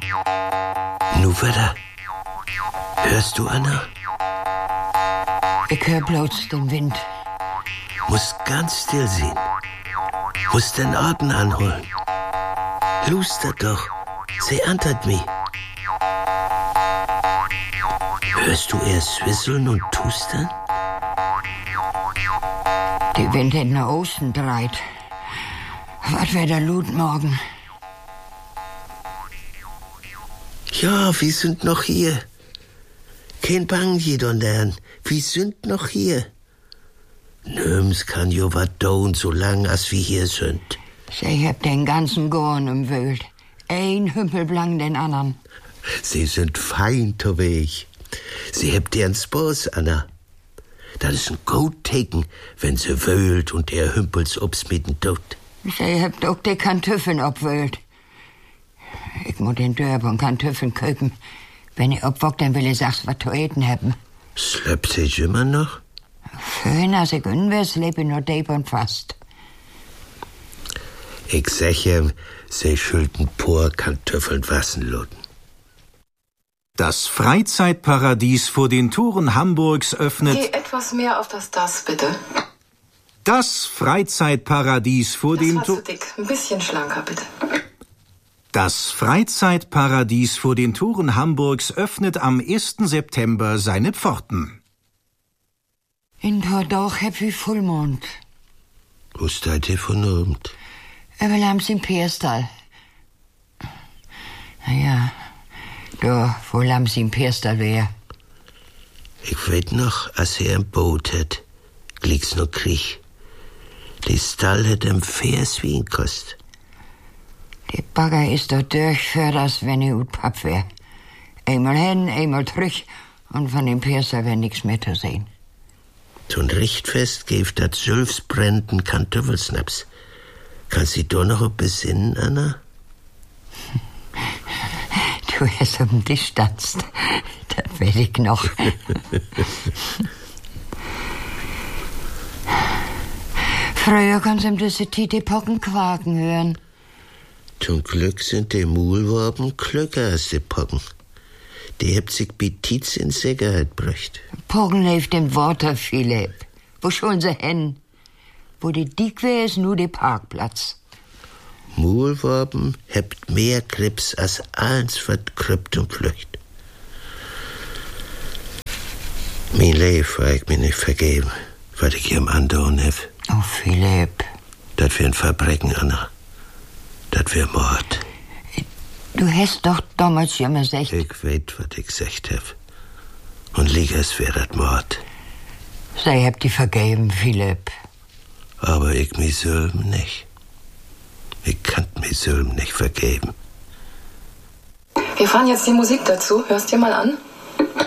Nu wieder. Hörst du, Anna? Ich hör bloß den Wind. Musst ganz still sein. Musst den Atem anholen. Luster doch. Sie antwortet mich. Hörst du erst swisseln und tustern? Die Wind hat nach Osten dreht. Was wär der Lut morgen? Ja, wir sind noch hier. Kein Bang, jedon lern. Wir sind noch hier. Nöms kann jo wat doun, so lang als wir hier sind. Sie habt den ganzen Gorn umwühlt. Ein Hümpel blang den anderen. Sie sind fein, Weg. Sie habt ihren Spaß, Anna. Das ist ein gut Teken, wenn sie wöhlt und der Hümpels ob's mitten tut. Sie habt auch die Kartoffeln obwühlt. Ich muss den Dörper und Kartoffeln köpen. Wenn ich obwock, dann will ich sag's, was zu eten haben. Schleppt sich immer noch? Schön, als ich unwärts lebe, nur deep und fast. Ich sag ihm, sie schulden pur Kartoffeln wassen loten. Das Freizeitparadies vor den Toren Hamburgs öffnet... Geh etwas mehr auf das, bitte. Das Freizeitparadies vor den Das war zu dick. Ein bisschen schlanker, bitte. Das Freizeitparadies vor den Toren Hamburgs öffnet am 1. September seine Pforten. In Tordauch hab ich Vollmond. Wo steht ihr von oben? Wir haben im Pierstal. Naja, da, wo Lams im Pierstal wär. Ich weet noch, als er ein Boot hat, glick's noch Krieg. Die Stall hat ihm Vers wie ein Kost. Die Bagger ist dort durchführt, als wenn ich ut Papp wär. Einmal hin, einmal zurück, und von dem Pierstal wär nix mehr zu sehen. Zum Richtfest gibt dat Sülfsbrennten Kartoffelsnaps. Kannst du da noch besinnen, Anna? Du erst um dich standst, das will ich noch. Früher kannst du im Dissetit die Pocken quaken hören. Zum Glück sind die Maulwaben klüger als die Pocken. Die habt sich Petiz in Sicherheit bräucht. Pocken lebt im Water, Philipp. Wo schon sie hin? Wo die dick wär, ist nur der Parkplatz. Maulwaben habt mehr Krebs als eins, wat krüppt und flücht. Mein Leben war ich mir nicht vergeben, was ich ihm andauern hab. Oh, Philipp. Das wär ein Verbrechen, Anna. Das wär Mord. Du hast doch damals schon mal gesagt. Ich weet, was ich gesagt hab. Und liegers wär das Mord. Sei habt die vergeben, Philipp. Aber ich mich selben nicht. Ich kann mich selben nicht vergeben. Wir fahren jetzt die Musik dazu. Hörst dir mal an?